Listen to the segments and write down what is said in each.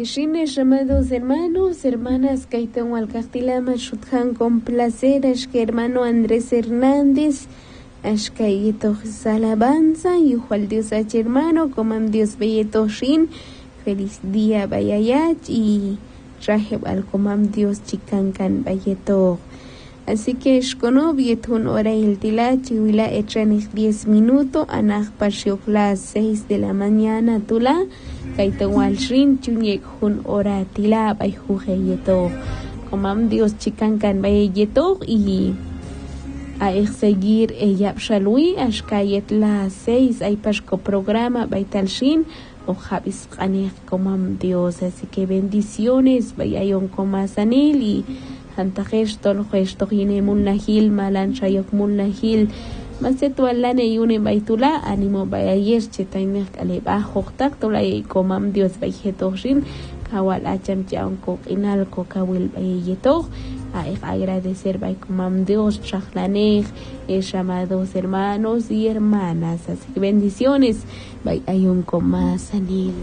Bendiciones, amados hermanos, hermanas, Caitón Alcastilama, Shuthan, con placer, que hermano Andrés Hernández, Ashkayeto Alabanza, y Juan Dios H. hermano, comam Dios Belleto Shin, feliz día Bayayach, y Rajeb al comam Dios Chicancan Belleto. Así que Shkono Vietun hora el tila, Chihuila echanes 10 minutos, Anaj Pashiok las 6 de la mañana, Tula, Kaitawal Shrin, Chunyek Hun hora tila, Bayjuje Yeto. Comam Dios Chicancan Bayeto y a seguir ella Shalui, Ashkayet las 6, hay Pashko programa Baital Shin, o Javis Kanej comam Dios. Así que bendiciones, Bayayon Comasanil y Antajesh toljesh tojine munlahil malan shayok munlahil masetu alane yune baitula animo bayayesh chetainek ale bajoktak tolay komam Dios bayjetoshin kawal acham chaunko inalko kawil bayeyeto a agradecer bay komam Dios chachlanej amados hermanos y hermanas. Así que bendiciones bayayon komasanil.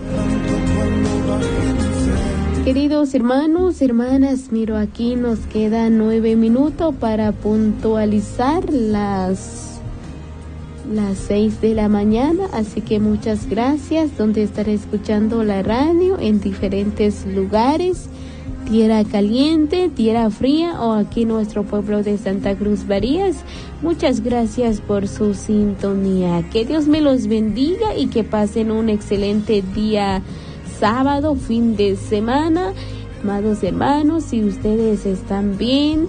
Queridos hermanos, hermanas, miro aquí nos quedan 9 minutos para puntualizar las 6 de la mañana, así que muchas gracias, donde estaré escuchando la radio en diferentes lugares, tierra caliente, tierra fría o aquí nuestro pueblo de Santa Cruz Barías. Muchas gracias por su sintonía. Que Dios me los bendiga y que pasen un excelente día sábado, fin de semana. Amados hermanos, si ustedes están bien,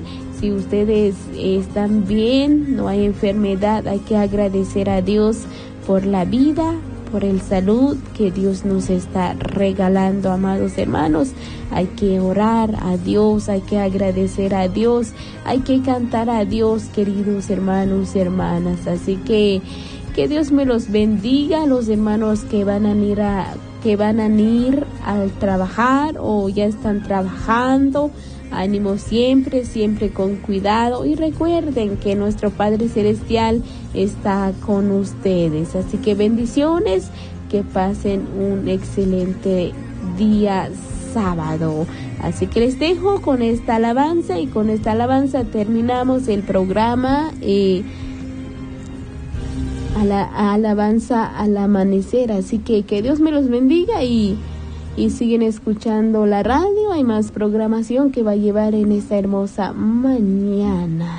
no hay enfermedad, hay que agradecer a Dios por la vida, por el salud que Dios nos está regalando, amados hermanos. Hay que orar a Dios, hay que agradecer a Dios, hay que cantar a Dios, queridos hermanos y hermanas. Así que Dios me los bendiga, los hermanos que van a ir al trabajar o ya están trabajando. Ánimo siempre con cuidado y recuerden que nuestro Padre Celestial está con ustedes. Así que bendiciones, que pasen un excelente día sábado. Así que les dejo con esta alabanza y con esta alabanza terminamos el programa. A la alabanza al amanecer. Así que Dios me los bendiga y siguen escuchando la radio. Hay más programación que va a llevar en esta hermosa mañana.